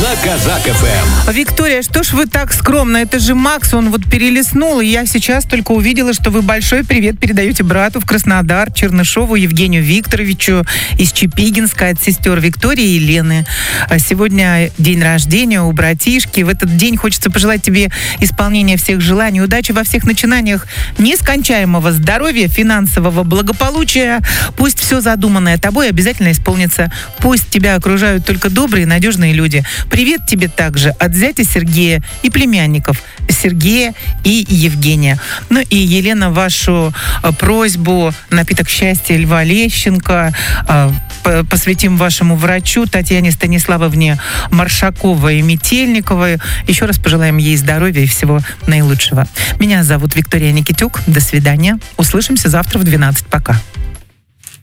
на Казак ФМ. Виктория, что ж вы так скромно? Это же Макс, он вот перелистнул, и я сейчас только увидела, что вы большой привет передаете брату в Краснодар, Чернышову Евгению Викторовичу из Чепигинска от сестер Виктории и Елены. Сегодня день рождения у братишки. В этот день хочется пожелать тебе исполнения всех желаний, удачи во всех начинаниях, нескончаемого здоровья, финансового благополучия. Пусть все задуманное тобой обязательно исполнится. Пусть тебя окружают только добрые и надежные люди. Привет тебе также от зятя Сергея и племянников Сергея и Евгения. Ну и, Елена, вашу просьбу «Напиток счастья» Льва Лещенко посвятим вашему врачу Татьяне Станиславовне Маршаковой и Метельниковой. Еще раз пожелаем ей здоровья и всего наилучшего. Меня зовут Виктория Никитюк. До свидания. Услышимся завтра в 12. Пока.